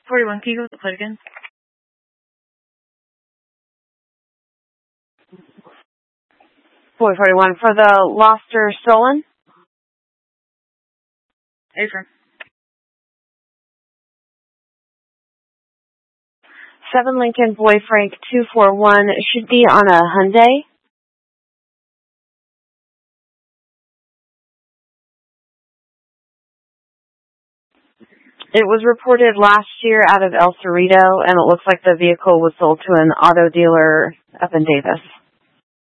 41, can you go with the plate again? 41 for the lost or stolen? Affirm. 7 Lincoln Boy Frank 241 should be on a Hyundai. It was reported last year out of El Cerrito, and it looks like the vehicle was sold to an auto dealer up in Davis.